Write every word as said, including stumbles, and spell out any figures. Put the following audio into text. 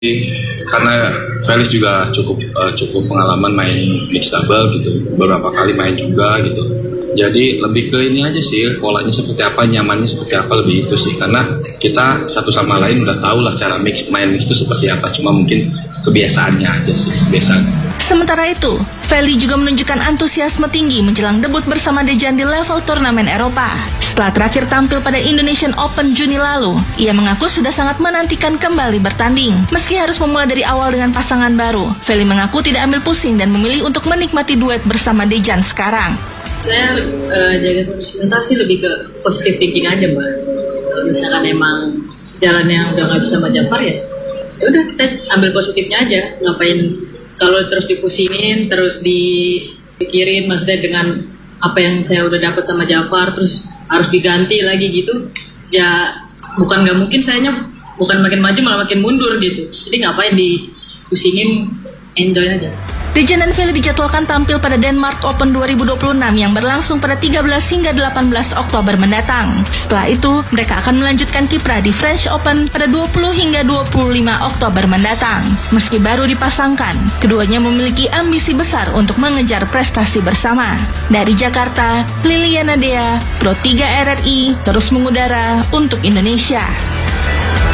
Karena Felix juga cukup uh, cukup pengalaman main mixed double gitu, beberapa kali main juga gitu. Jadi lebih ke ini aja sih, polanya seperti apa, nyamannya seperti apa, lebih itu sih. Karena kita satu sama lain udah tahu lah cara mix main mix itu seperti apa. Cuma mungkin kebiasaannya aja sih, kebiasaan. Sementara itu, Feli juga menunjukkan antusiasme tinggi menjelang debut bersama Dejan di level turnamen Eropa. Setelah terakhir tampil pada Indonesian Open Juni lalu, ia mengaku sudah sangat menantikan kembali bertanding. Meski harus memulai dari awal dengan pasangan baru, Feli mengaku tidak ambil pusing dan memilih untuk menikmati duet bersama Dejan sekarang. Saya uh, jaga terus mental sih lebih ke positive thinking aja, Mbak. Kalau misalkan emang jalannya udah nggak bisa sama Jafar ya, udah kita ambil positifnya aja. Ngapain kalau terus dipusingin, terus dipikirin, maksudnya dengan apa yang saya udah dapat sama Jafar, terus harus diganti lagi gitu, ya bukan nggak mungkin, sayanya bukan makin maju malah makin mundur gitu. Jadi ngapain dipusingin, enjoy aja. Dejan dan Feli dijadwalkan tampil pada Denmark Open dua ribu dua puluh enam yang berlangsung pada tiga belas hingga delapan belas Oktober mendatang. Setelah itu, mereka akan melanjutkan kiprah di French Open pada dua puluh hingga dua puluh lima Oktober mendatang. Meski baru dipasangkan, keduanya memiliki ambisi besar untuk mengejar prestasi bersama. Dari Jakarta, Liliana Dea, Pro tiga R R I, terus mengudara untuk Indonesia.